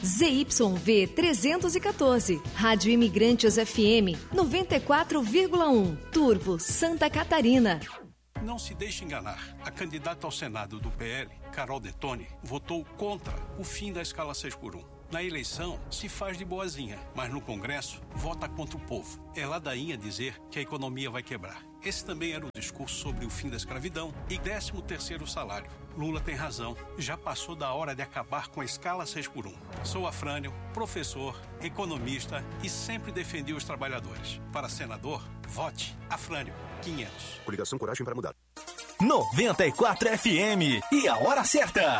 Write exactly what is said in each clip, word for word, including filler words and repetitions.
Z Y V trezentos e quatorze, Rádio Imigrantes F M noventa e quatro vírgula um, Turvo, Santa Catarina. Não se deixe enganar. A candidata ao Senado do P L, Carol Detoni, votou contra o fim da escala seis por um. Na eleição, se faz de boazinha, mas no Congresso, vota contra o povo. É ladainha dizer que a economia vai quebrar. Esse também era o discurso sobre o fim da escravidão e décimo terceiro salário. Lula tem razão. Já passou da hora de acabar com a escala seis por um. Sou Afrânio, professor, economista e sempre defendi os trabalhadores. Para senador, vote Afrânio quinhentos. Coligação Coragem para Mudar. noventa e quatro F M e a hora certa.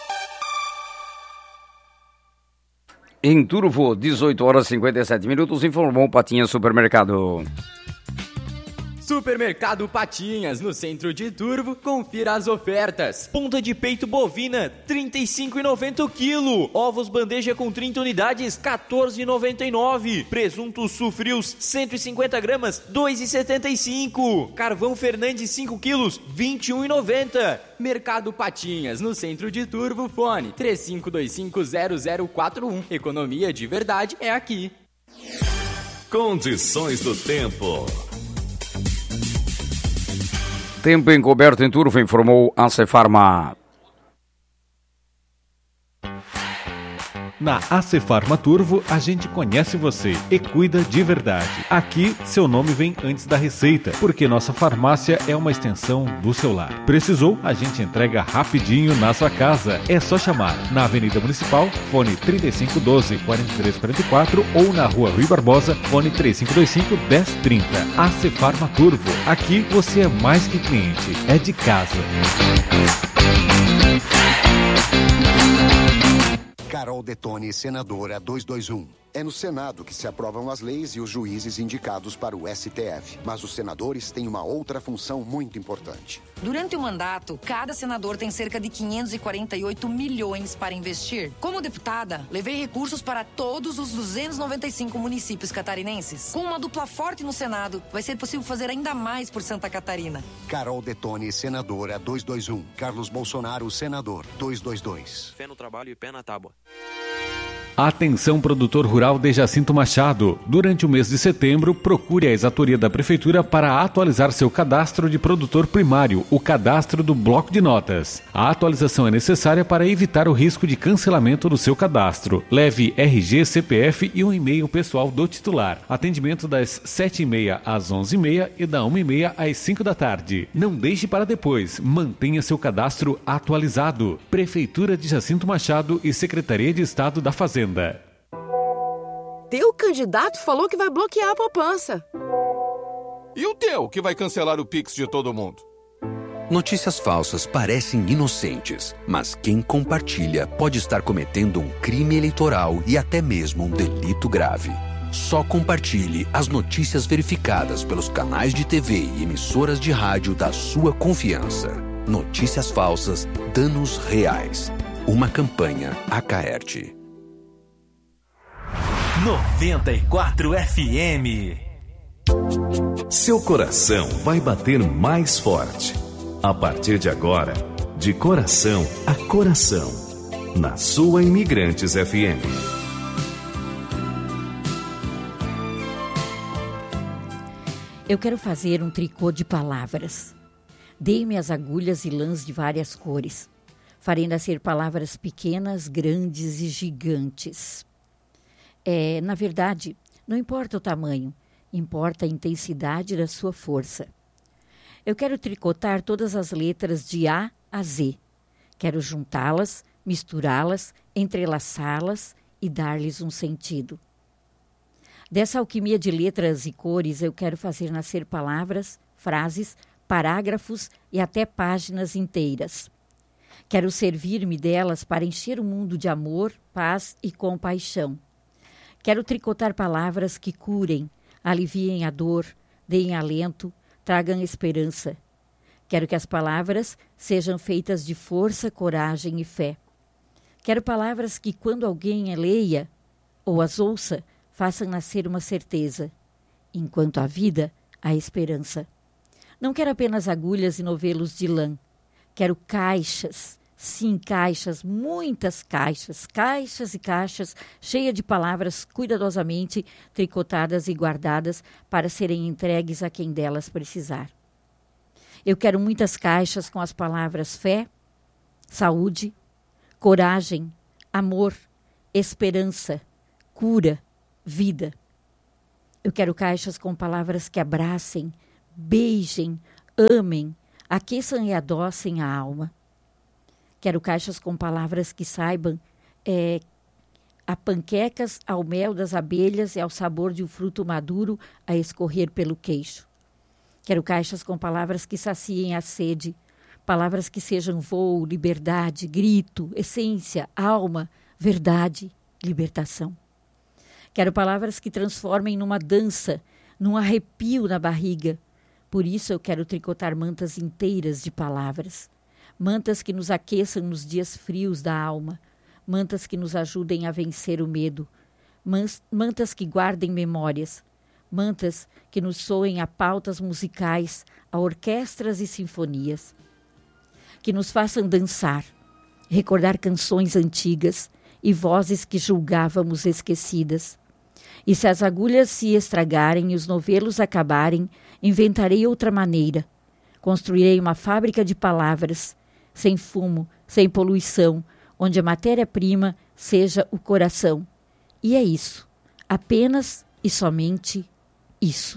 Em Turvo, dezoito horas e cinquenta e sete minutos, informou Patinhas Supermercado. Supermercado Patinhas, no centro de Turvo, confira as ofertas. Ponta de peito bovina, trinta e cinco reais e noventa centavos o quilo. Ovos bandeja com trinta unidades, quatorze reais e noventa e nove centavos. Presuntos sufrios, cento e cinquenta gramas, dois reais e setenta e cinco centavos. Carvão Fernandes, cinco quilos, vinte e um reais e noventa centavos. Mercado Patinhas, no centro de Turvo, fone três cinco dois cinco zero zero quatro um. Economia de verdade é aqui. Condições do tempo. Tempo encoberto em Turvo, informou a Cefarma. Na Acefarma Turvo, a gente conhece você e cuida de verdade. Aqui, seu nome vem antes da receita, porque nossa farmácia é uma extensão do seu lar. Precisou? A gente entrega rapidinho na sua casa. É só chamar na Avenida Municipal, fone trinta e cinco doze, quarenta e três quarenta e quatro ou na Rua Rui Barbosa, fone três cinco dois cinco, dez trinta. Acefarma Turvo. Aqui você é mais que cliente, é de casa. Carol Detoni, senadora duzentos e vinte e um. É no Senado que se aprovam as leis e os juízes indicados para o S T F. Mas os senadores têm uma outra função muito importante. Durante o mandato, cada senador tem cerca de quinhentos e quarenta e oito milhões para investir. Como deputada, levei recursos para todos os duzentos e noventa e cinco municípios catarinenses. Com uma dupla forte no Senado, vai ser possível fazer ainda mais por Santa Catarina. Carol Detoni, senadora duzentos e vinte e um. Carlos Bolsonaro, senador duzentos e vinte e dois. Fé no trabalho e pé na tábua. Atenção, produtor rural de Jacinto Machado. Durante o mês de setembro, procure a exatoria da Prefeitura para atualizar seu cadastro de produtor primário, o cadastro do bloco de notas. A atualização é necessária para evitar o risco de cancelamento do seu cadastro. Leve R G, C P F e um e-mail pessoal do titular. Atendimento das sete e meia às onze e meia e da uma e meia às cinco da tarde. Não deixe para depois. Mantenha seu cadastro atualizado. Prefeitura de Jacinto Machado e Secretaria de Estado da Fazenda. Teu candidato falou que vai bloquear a poupança. E o teu, que vai cancelar o Pix de todo mundo? Notícias falsas parecem inocentes, mas quem compartilha pode estar cometendo um crime eleitoral e até mesmo um delito grave. Só compartilhe as notícias verificadas pelos canais de T V e emissoras de rádio da sua confiança. Notícias falsas, danos reais. Uma campanha Acaerte. noventa e quatro F M. Seu coração vai bater mais forte. A partir de agora, de coração a coração, na sua Imigrantes F M. Eu quero fazer um tricô de palavras. Dei-me as agulhas e lãs de várias cores. Farei nascer palavras pequenas, grandes e gigantes. É, na verdade, não importa o tamanho, importa a intensidade da sua força. Eu quero tricotar todas as letras de A a Z. Quero juntá-las, misturá-las, entrelaçá-las e dar-lhes um sentido. Dessa alquimia de letras e cores, eu quero fazer nascer palavras, frases, parágrafos e até páginas inteiras. Quero servir-me delas para encher o mundo de amor, paz e compaixão. Quero tricotar palavras que curem, aliviem a dor, deem alento, tragam esperança. Quero que as palavras sejam feitas de força, coragem e fé. Quero palavras que, quando alguém a leia ou as ouça, façam nascer uma certeza. Enquanto há vida, há esperança. Não quero apenas agulhas e novelos de lã. Quero caixas, Sim, caixas, muitas caixas, caixas e caixas, cheias de palavras cuidadosamente tricotadas e guardadas para serem entregues a quem delas precisar. Eu quero muitas caixas com as palavras fé, saúde, coragem, amor, esperança, cura, vida. Eu quero caixas com palavras que abracem, beijem, amem, aqueçam e adoçem a alma. Quero caixas com palavras que saibam é, a panquecas, ao mel das abelhas e ao sabor de um fruto maduro a escorrer pelo queixo. Quero caixas com palavras que saciem a sede, palavras que sejam voo, liberdade, grito, essência, alma, verdade, libertação. Quero palavras que transformem numa dança, num arrepio na barriga. Por isso eu quero tricotar mantas inteiras de palavras. Mantas que nos aqueçam nos dias frios da alma, mantas que nos ajudem a vencer o medo, mantas que guardem memórias, mantas que nos soem a pautas musicais, a orquestras e sinfonias, que nos façam dançar, recordar canções antigas e vozes que julgávamos esquecidas. E se as agulhas se estragarem e os novelos acabarem, inventarei outra maneira, construirei uma fábrica de palavras, sem fumo, sem poluição, onde a matéria-prima seja o coração. E é isso, apenas e somente isso.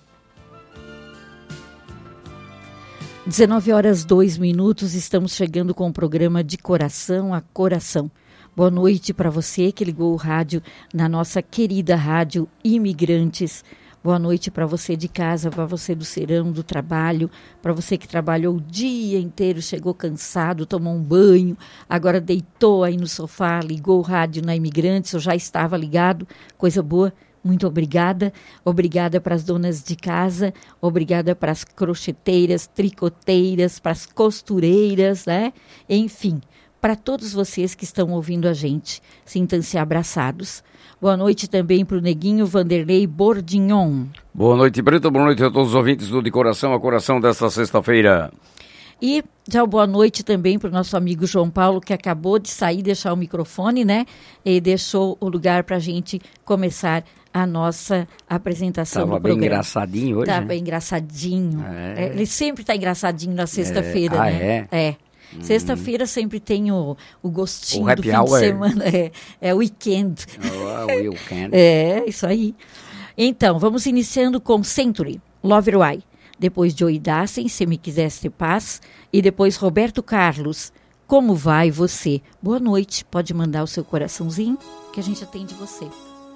dezenove horas, dois minutos, estamos chegando com o programa De Coração a Coração. Boa noite para você que ligou o rádio na nossa querida rádio Imigrantes. Boa noite para você de casa, para você do serão, do trabalho, para você que trabalhou o dia inteiro, chegou cansado, tomou um banho, agora deitou aí no sofá, ligou o rádio na Imigrantes, eu já estava ligado, coisa boa, muito obrigada. Obrigada para as donas de casa, obrigada para as crocheteiras, tricoteiras, para as costureiras, né? Enfim, para todos vocês que estão ouvindo a gente, sintam-se abraçados. Boa noite também para o Neguinho Vanderlei Bordignon. Boa noite, Brito. Boa noite a todos os ouvintes do De Coração a Coração desta sexta-feira. E já boa noite também para o nosso amigo João Paulo, que acabou de sair, deixar o microfone, né? E deixou o lugar para a gente começar a nossa apresentação Tava do programa. Estava bem engraçadinho hoje, Estava né? engraçadinho. É. É, ele sempre está engraçadinho na sexta-feira, é. Ah, né? é? É. Sexta-feira sempre tem o, o gostinho o do fim hour. de semana. É, é o weekend. Oh, weekend. É, isso aí. Então, vamos iniciando com Century, Love Why. Depois Joey Dassen, Se Me Quisesse Ter Paz. E depois Roberto Carlos, Como Vai Você? Boa noite. Pode mandar o seu coraçãozinho que a gente atende você.